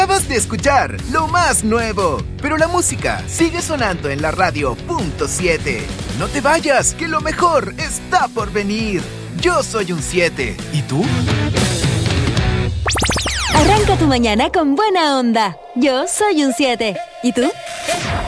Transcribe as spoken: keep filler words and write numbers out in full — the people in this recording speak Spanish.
Acabas de escuchar lo más nuevo, pero la música sigue sonando en la radio punto siete. No te vayas, que lo mejor está por venir. Yo soy un siete. ¿Y tú? Arranca tu mañana con buena onda. Yo soy un siete. ¿Y tú?